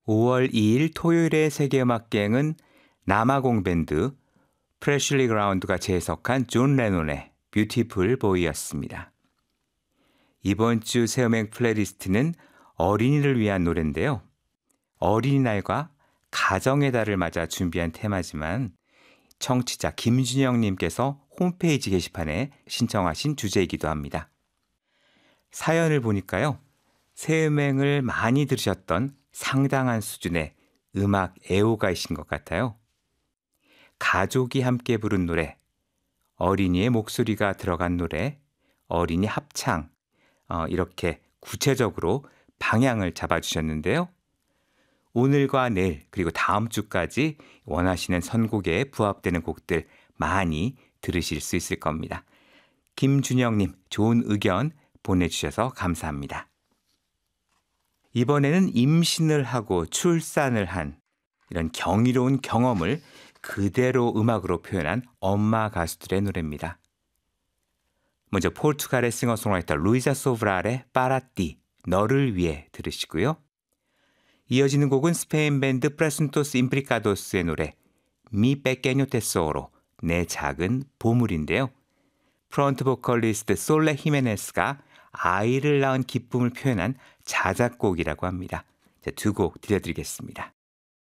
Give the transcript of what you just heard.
5월 2일 토요일의 세계음악여행은 남아공 밴드 프레슐리 그라운드가 재해석한 존 레논의 뷰티풀 보이였습니다. 이번 주 새음악 플레이리스트는 어린이를 위한 노래인데요. 어린이날과 가정의 달을 맞아 준비한 테마지만 청취자 김준영님께서 홈페이지 게시판에 신청하신 주제이기도 합니다. 사연을 보니까요. 새음악을 많이 들으셨던 상당한 수준의 음악 애호가이신 것 같아요. 가족이 함께 부른 노래, 어린이의 목소리가 들어간 노래, 어린이 합창, 이렇게 구체적으로 방향을 잡아주셨는데요. 오늘과 내일 그리고 다음 주까지 원하시는 선곡에 부합되는 곡들 많이 들으실 수 있을 겁니다. 김준영님, 좋은 의견 보내주셔서 감사합니다. 이번에는 임신을 하고 출산을 한 이런 경이로운 경험을 그대로 음악으로 표현한 엄마 가수들의 노래입니다. 먼저 포르투갈의 싱어송라이터 루이자 소브랄의 파라띠, 너를 위해 들으시고요. 이어지는 곡은 스페인 밴드 프레순토스 임프리카도스의 노래 미 빼케뇨 테소로, 내 작은 보물인데요. 프런트 보컬리스트 솔레 히메네스가 아이를 낳은 기쁨을 표현한 자작곡이라고 합니다. 두 곡 들려드리겠습니다.